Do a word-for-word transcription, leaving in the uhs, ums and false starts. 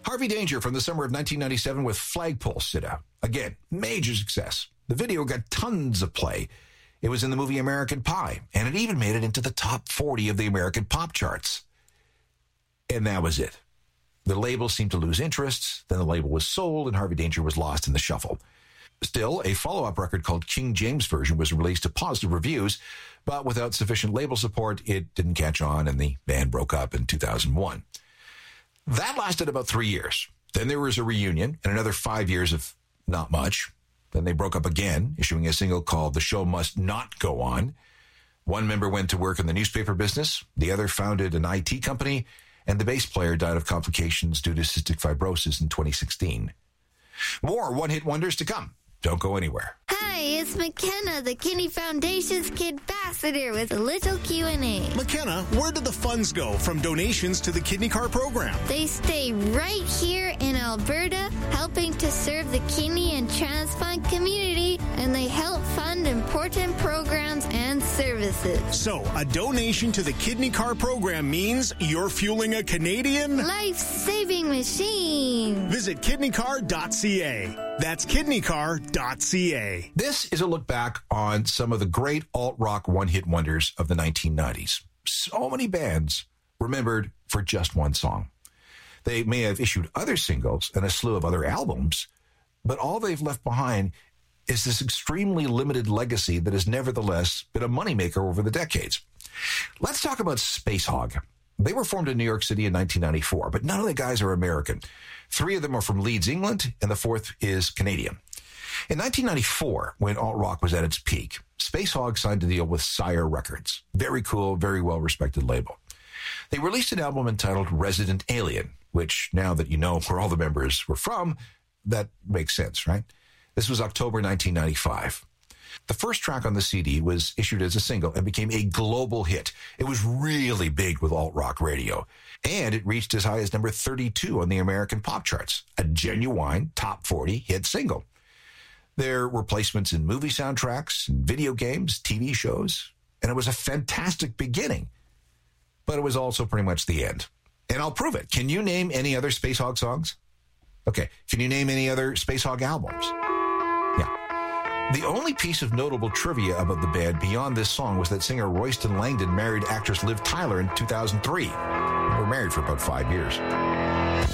Harvey Danger from the summer of nineteen ninety-seven with Flagpole Sitta. Again, major success. The video got tons of play. It was in the movie American Pie, and it even made it into the top forty of the American pop charts. And that was it. The label seemed to lose interest, then the label was sold, and Harvey Danger was lost in the shuffle. Still, a follow-up record called King James Version was released to positive reviews, but without sufficient label support, it didn't catch on, and the band broke up in two thousand one. That lasted about three years. Then there was a reunion and another five years of not much. Then they broke up again, issuing a single called The Show Must Not Go On. One member went to work in the newspaper business. The other founded an I T company, and the bass player died of complications due to cystic fibrosis in twenty sixteen. More one-hit wonders to come. Don't go anywhere. Hi, it's McKenna, the Kidney Foundation's Kid Ambassador, with a little Q and A. McKenna, where do the funds go from donations to the Kidney Car program? They stay right here in Alberta, helping to serve the kidney and transplant community, and they help fund important programs and services. So, a donation to the Kidney Car program means you're fueling a Canadian life-saving machine. Visit kidney car dot c a. That's kidney car dot c a. This is a look back on some of the great alt-rock one-hit wonders of the nineteen nineties. So many bands remembered for just one song. They may have issued other singles and a slew of other albums, but all they've left behind is this extremely limited legacy that has nevertheless been a moneymaker over the decades. Let's talk about Spacehog. They were formed in New York City in nineteen ninety-four, but none of the guys are American. Three of them are from Leeds, England, and the fourth is Canadian. In nineteen ninety-four, when alt-rock was at its peak, Spacehog signed a deal with Sire Records. Very cool, very well-respected label. They released an album entitled Resident Alien, which, now that you know where all the members were from, that makes sense, right? This was October nineteen ninety-five. The first track on the C D was issued as a single and became a global hit. It was really big with alt-rock radio, and it reached as high as number thirty-two on the American pop charts, a genuine top forty hit single. There were placements in movie soundtracks, and video games, T V shows, and it was a fantastic beginning. But it was also pretty much the end. And I'll prove it. Can you name any other Spacehog songs? Okay. Can you name any other Spacehog albums? Yeah. The only piece of notable trivia about the band beyond this song was that singer Royston Langdon married actress Liv Tyler in two thousand three. They were married for about five years.